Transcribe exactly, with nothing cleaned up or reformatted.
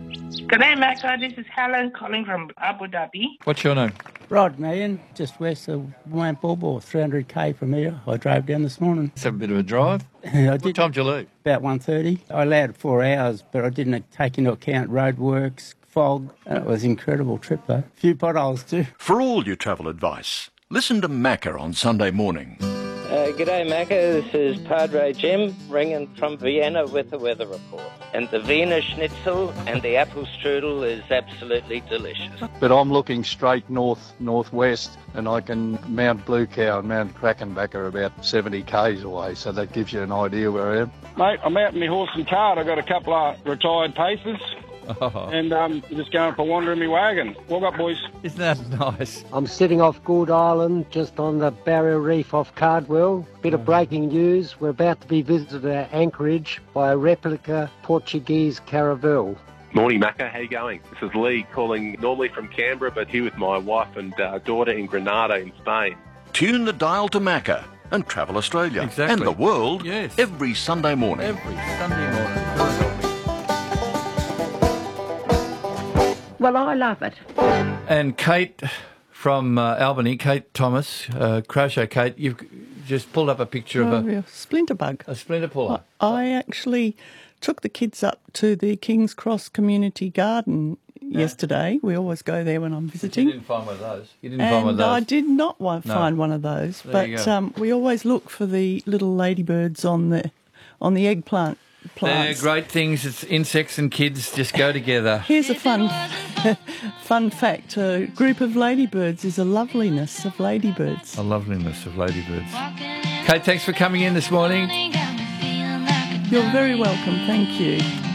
G'day, Macca. This is Helen calling from Abu Dhabi. What's your name? Rod Million, just west of Wampobo, three hundred k from here. I drove down this morning. It's a bit of a drive. I What did time did you leave? about one thirty. I allowed four hours, but I didn't take into account roadworks, fog. It was an incredible trip, though. A few potholes, too. For all your travel advice, listen to Macca on Sunday morning. Uh, g'day Macca, this is Padre Jim ringing from Vienna with the weather report. And the Wiener Schnitzel and the apple strudel is absolutely delicious. But I'm looking straight north, northwest, and I can Mount Blue Cow and Mount Krakenback are about seventy k's away, so that gives you an idea where I am. Mate, I'm out in my horse and cart. I've got a couple of retired pacers. Oh, And um, just going for a wander in my wagon. Walk up, boys. isn't that nice? I'm sitting off Gould Island, just on the barrier reef off Cardwell. Bit of breaking news, we're about to be visited at Anchorage by a replica Portuguese caravel. Morning, Macca. How you going? This is Lee calling normally from Canberra, but here with my wife and uh, daughter in Granada in Spain. Tune the dial to Macca and Travel Australia Exactly. and the world Yes. every Sunday morning. Every Sunday morning. God help me. Well, I love it. And Kate from uh, Albany, Kate Thomas, uh, Crochet Kate, you've just pulled up a picture of Oh, a, real splinter bug. a splinter puller. I actually took the kids up to the King's Cross Community Garden yesterday. We always go there when I'm You visiting. didn't find one of those. You didn't find one of And I those. did not wa- No. find one of those, There you but go. um, we always look for the little ladybirds on the on the eggplant They're plants. great things. It's insects and kids just go together. Here's a fun fun fact: a group of ladybirds is a loveliness of ladybirds. The loveliness of ladybirds. Kate, thanks for coming in this morning. You're very welcome. Thank you.